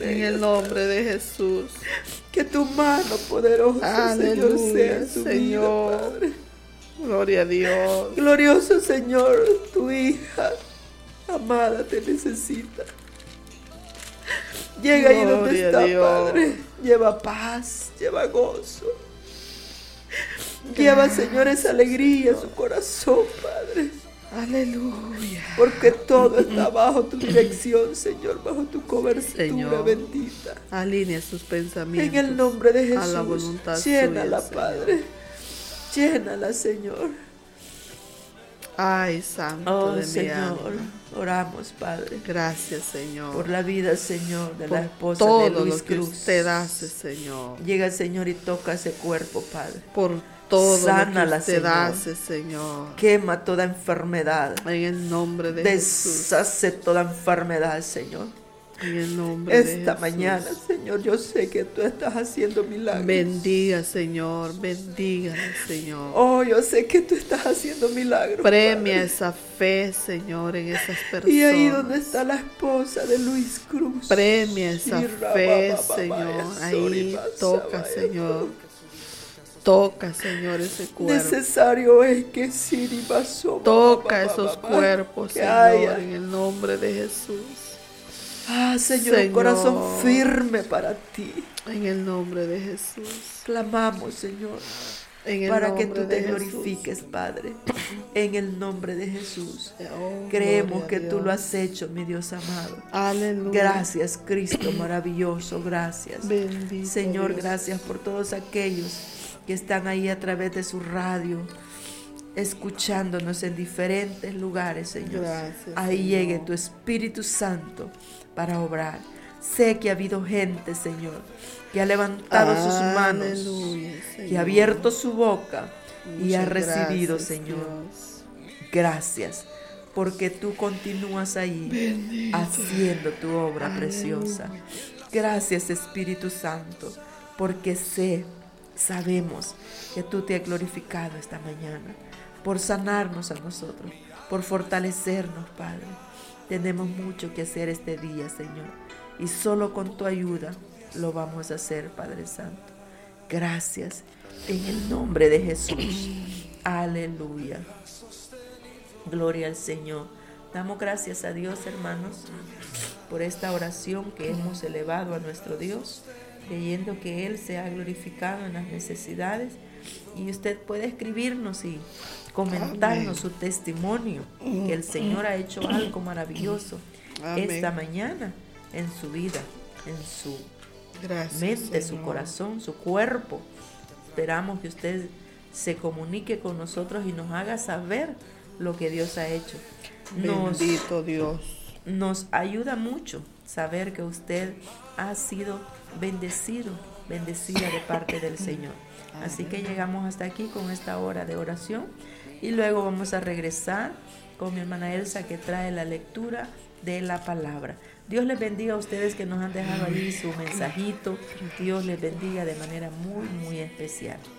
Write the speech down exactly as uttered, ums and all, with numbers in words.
sobre En ellas. el nombre de Jesús. Que tu mano poderosa, Aleluya, Señor, sea en su Señor. vida, Padre. Gloria a Dios. Glorioso Señor, tu hija amada te necesita. Llega ahí donde Gloria a está, Dios. Padre. Lleva paz, lleva gozo. Lleva, Señor, esa alegría en su corazón, Padre. Aleluya. Porque todo está bajo tu dirección, Señor, bajo tu cobertura Señor, bendita. alinea sus pensamientos. En el nombre de a la Jesús, voluntad llénala, suya, Padre. Llénala, Señor. Ay, Santo Oh, de mi Señor, alma. oramos, Padre, Gracias, Señor. por la vida, Señor, de por la esposa todo de Luis lo que Cruz. usted hace, Señor. Llega, Señor, y toca ese cuerpo, Padre. Por todo Sánala, lo que usted Señor. hace, Señor. Quema toda enfermedad. En el nombre de Jesús. Deshace toda enfermedad, Señor. En el nombre de Esta Jesús. mañana, Señor, yo sé que tú estás haciendo milagros. Bendiga, Señor. Bendiga, Señor. Oh, yo sé que tú estás haciendo milagros. Premia Padre. esa fe, Señor, en esas personas. Y ahí donde está la esposa de Luis Cruz. Premia esa Y fe, rabababa, Señor. Ahí sorry, toca, pasaba, Señor. Toca, Señor, ese cuerpo. Necesario es que Siri pasó. Toca esos cuerpos, que Señor, haya. en el nombre de Jesús. Ah, Señor, un Señor. corazón firme para ti. En el nombre de Jesús. Clamamos, Señor, En el para que nombre tú te de glorifiques, Padre. En el nombre de Jesús. Jesús. Oh, Creemos gloria a que tú Dios. lo has hecho, mi Dios amado. Aleluya. Gracias, Cristo maravilloso, gracias. Bendito Señor, Dios. gracias por todos aquellos que están ahí a través de su radio, escuchándonos en diferentes lugares, Señor. Gracias, Ahí Señor. llegue tu Espíritu Santo para obrar. Sé que ha habido gente, Señor, que ha levantado sus manos, Aleluya, que ha Señor. abierto su boca y ha Muchas recibido, gracias, Señor. Dios. Gracias, porque tú continúas ahí Bendito. haciendo tu obra Aleluya. preciosa. Gracias, Espíritu Santo, porque sé, sabemos que tú te has glorificado esta mañana por sanarnos a nosotros, por fortalecernos, Padre. Tenemos mucho que hacer este día, Señor, y solo con tu ayuda lo vamos a hacer, Padre Santo. Gracias, en el nombre de Jesús. Aleluya. Gloria al Señor. Damos gracias a Dios, hermanos, por esta oración que hemos elevado a nuestro Dios, creyendo que Él se ha glorificado en las necesidades. Y usted puede escribirnos y comentarnos Amén. su testimonio, que el Señor ha hecho algo maravilloso Amén. esta mañana en su vida, en su Gracias, mente, su Señor. corazón, su cuerpo. Esperamos que usted se comunique con nosotros y nos haga saber lo que Dios ha hecho. Nos, Bendito Dios. nos ayuda mucho saber que usted ha sido bendecido, bendecida de parte del Señor. Así que llegamos hasta aquí con esta hora de oración y luego vamos a regresar con mi hermana Elsa, que trae la lectura de la palabra. Dios les bendiga a ustedes que nos han dejado ahí su mensajito. Dios les bendiga de manera muy, muy especial.